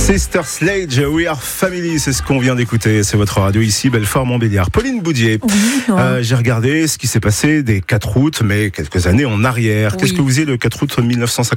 Sister Sledge, We Are Family, c'est ce qu'on vient d'écouter. C'est votre radio ici, Belfort-Montbéliard. Pauline Boudier, j'ai regardé ce qui s'est passé des 4 août, mais quelques années en arrière. Oui. Qu'est-ce que vous faisiez le 4 août 1954 ?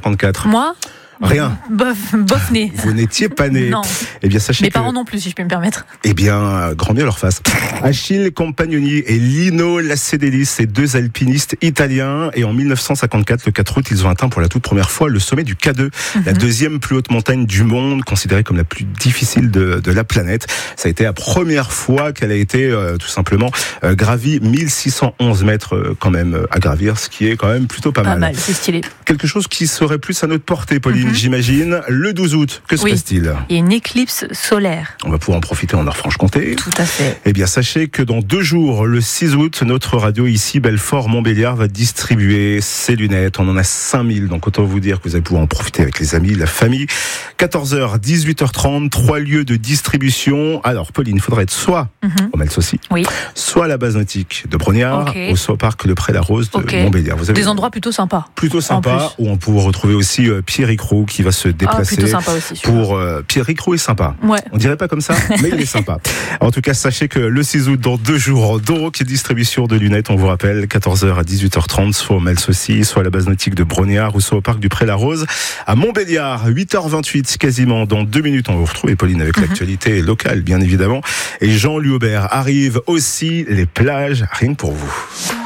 Moi ? Rien. Bof né. Vous n'étiez pas né. Non. Eh bien, sachez Mes que... parents non plus, si je peux me permettre. Eh bien, grand bien leur face. Achille Compagnoni et Lino Lacedelli, ces 2 alpinistes italiens. Et en 1954, le 4 août, ils ont atteint pour la toute première fois le sommet du K2, la 2e plus haute montagne du monde, considérée comme la plus difficile de la planète. Ça a été la première fois qu'elle a été tout simplement gravie, 1611 mètres quand même à gravir, ce qui est quand même plutôt pas mal. Pas mal, c'est stylé. Quelque chose qui serait plus à notre portée, Pauline, j'imagine. Le 12 août, que se passe-t-il ? Il y a une éclipse solaire. On va pouvoir en profiter en Nord-Franche-Comté. Tout à fait. Eh bien, sachez que dans 2 jours, le 6 août, notre radio ici, Belfort-Montbéliard, va distribuer ses lunettes. On en a 5000, donc autant vous dire que vous allez pouvoir en profiter avec les amis, la famille. 14h, 18h30, 3 lieux de distribution. Alors, Pauline, il faudrait être soit au Melsaucy, soit à la base nautique de Brognard, ou soit au parc Le Pré-la-Rose de Montbéliard. Vous avez des endroits plutôt sympas. Plutôt sympa, où on peut retrouver aussi Pierrick Roux qui va se déplacer. Plutôt sympa aussi. Pour Pierrick Roux est sympa. Ouais. On dirait pas comme ça, mais il est sympa. En tout cas, sachez que le 6 août, dans 2 jours, Doroc distribution de lunettes, on vous rappelle, 14h à 18h30, soit au Melsaucy, soit à la base nautique de Brognard, ou soit au parc du Pré-la-Rose à Montbéliard. 8h28 quasiment, dans 2 minutes, on va vous retrouver, Pauline, avec l'actualité locale, bien évidemment. Et Jean-Louis Aubert arrive aussi, les plages, rien que pour vous.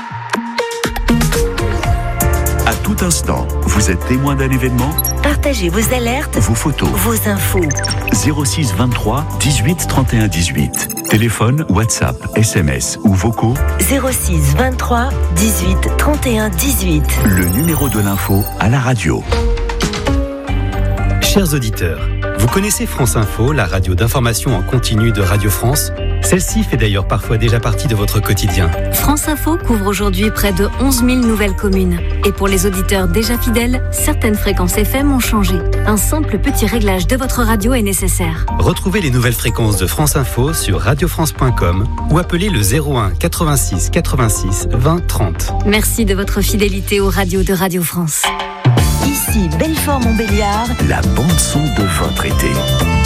À tout instant, vous êtes témoin d'un événement ? Partagez vos alertes, vos photos, vos infos. 06 23 18 31 18. Téléphone, WhatsApp, SMS ou vocaux. 06 23 18 31 18. Le numéro de l'info à la radio. Chers auditeurs, vous connaissez France Info, la radio d'information en continu de Radio France ? Celle-ci fait d'ailleurs parfois déjà partie de votre quotidien. France Info couvre aujourd'hui près de 11 000 nouvelles communes. Et pour les auditeurs déjà fidèles, certaines fréquences FM ont changé. Un simple petit réglage de votre radio est nécessaire. Retrouvez les nouvelles fréquences de France Info sur radiofrance.com ou appelez le 01 86 86 20 30. Merci de votre fidélité aux radios de Radio France. Ici, Belfort-Montbéliard. La bande-son de votre été.